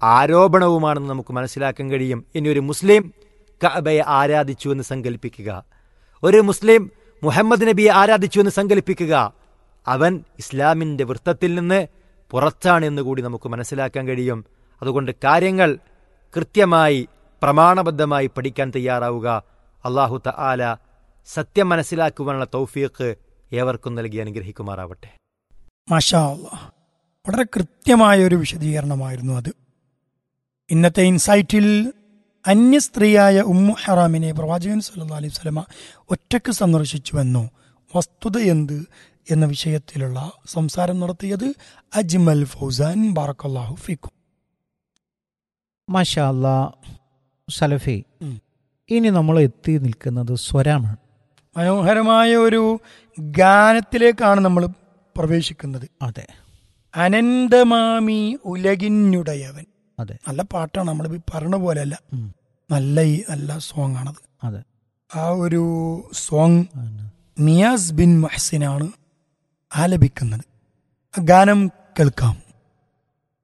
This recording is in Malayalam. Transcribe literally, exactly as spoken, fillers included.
ആരോപണവുമാണെന്ന് നമുക്ക് മനസ്സിലാക്കാൻ കഴിയും. ഇനി ഒരു മുസ്ലിം കഅബയെ ആരാധിച്ചു എന്ന് സങ്കല്പിക്കുക, ഒരു മുസ്ലിം മുഹമ്മദ് നബിയെ ആരാധിച്ചു എന്ന് സങ്കല്പിക്കുക, അവൻ ഇസ്ലാമിൻ്റെ വൃത്തത്തിൽ നിന്ന് പുറത്താണ് എന്ന് കൂടി നമുക്ക് മനസ്സിലാക്കാൻ കഴിയും. അതുകൊണ്ട് കാര്യങ്ങൾ കൃത്യമായി പ്രമാണബദ്ധമായി പഠിക്കാൻ തയ്യാറാവുക. അല്ലാഹു തആല സത്യം മനസ്സിലാക്കുവാനുള്ള തൗഫീഖ് ഏവർക്കും നൽകി അനുഗ്രഹിക്കുമാറാവട്ടെ. മാഷാ അല്ലാഹ്, വളരെ കൃത്യമായ ഒരു വിശദീകരണമായിരുന്നു അത്. ഇന്നത്തെ ഇൻസൈറ്റിൽ അന്യ സ്ത്രീയായ ഉമ്മു ഹറാമിനെ പ്രവാചകൻ സല്ലല്ലാഹു അലൈഹി വസല്ലമ ഒറ്റയ്ക്ക് സന്ദർശിച്ചുവെന്നോ വസ്തുത എന്ത് എന്ന വിഷയത്തിലുള്ള സംസാരം നടത്തിയത് അജ്മൽ ഫൗസാൻ. ബറക്കല്ലാഹു ഫീക്കും. മാഷാ അല്ലാ സലഫി, ഇനി നമ്മൾ എത്തി നിൽക്കുന്നത് സ്വരമാണ്. മനോഹരമായ ഒരു ഗാനത്തിലേക്കാണ് നമ്മൾ പ്രവേശിക്കുന്നത്. അതെ, അനന്തമാമി ഉലകിനുടയവൻ. അതെ, നല്ല പാട്ടാണ്. നമ്മൾ പറഞ്ഞ പോലെയല്ല, നല്ല ഈ നല്ല സോങ് ആണത്. അതെ, ആ ഒരു സോങ് നിയാസ് ബിൻ മുഹ്സിനാണ് ആലപിക്കുന്നത്. ആ ഗാനം കേൾക്കാം.